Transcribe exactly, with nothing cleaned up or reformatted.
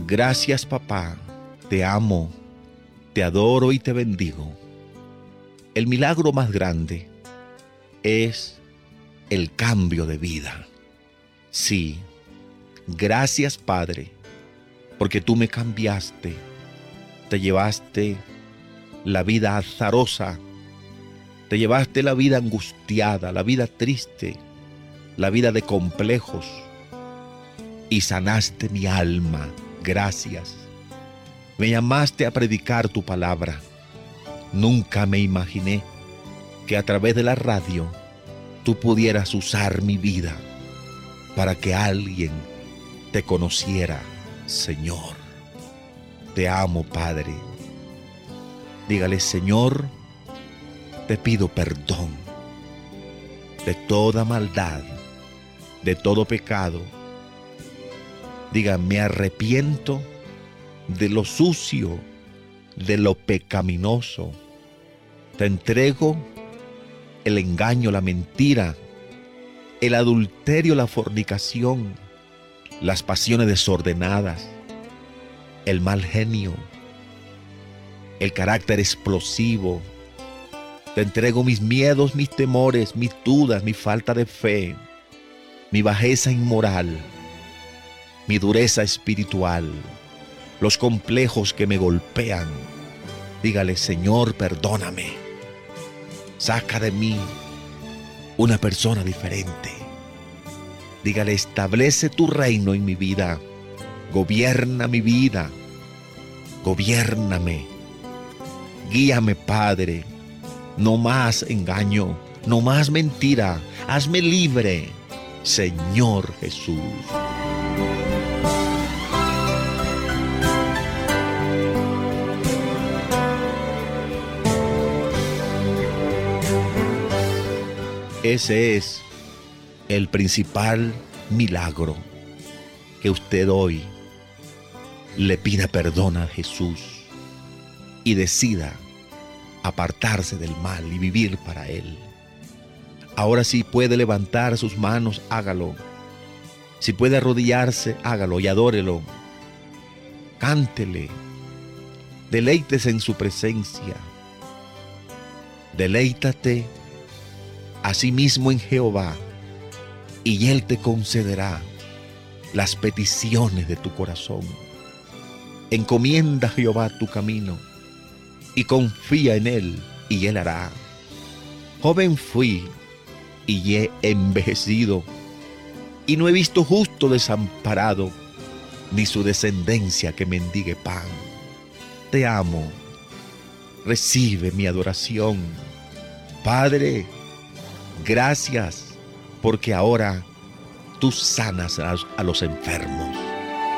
Gracias, papá. Te amo, te adoro y te bendigo. El milagro más grande es el cambio de vida. Sí, gracias, Padre, porque tú me cambiaste. Te llevaste la vida azarosa, te llevaste la vida angustiada, la vida triste, la vida de complejos, y sanaste mi alma. Gracias. Me llamaste a predicar tu palabra. Nunca me imaginé que a través de la radio tú pudieras usar mi vida para que alguien te conociera, Señor. Te amo, Padre. Dígale: Señor, te pido perdón de toda maldad, de todo pecado. Diga: me arrepiento de lo sucio, de lo pecaminoso. Te entrego el engaño, la mentira, el adulterio, la fornicación, las pasiones desordenadas, el mal genio, el carácter explosivo. Te entrego mis miedos, mis temores, mis dudas, mi falta de fe, mi bajeza inmoral, mi dureza espiritual, los complejos que me golpean. Dígale: Señor, perdóname. Saca de mí una persona diferente. Dígale: establece tu reino en mi vida. Gobierna mi vida. Gobiérname. Guíame, Padre. No más engaño, no más mentira. Hazme libre, Señor Jesús. Ese es el principal milagro, que usted hoy le pida perdón a Jesús y decida apartarse del mal y vivir para Él. Ahora, si puede levantar sus manos, hágalo. Si puede arrodillarse, hágalo y adórelo. Cántele. Deleítese en su presencia. Deleítate asimismo en Jehová, y Él te concederá las peticiones de tu corazón. Encomienda a Jehová tu camino y confía en Él, y Él hará. Joven fui y he envejecido, y no he visto justo desamparado, ni su descendencia que mendigue pan. Te amo. Recibe mi adoración. Padre, gracias, porque ahora tú sanas a los enfermos.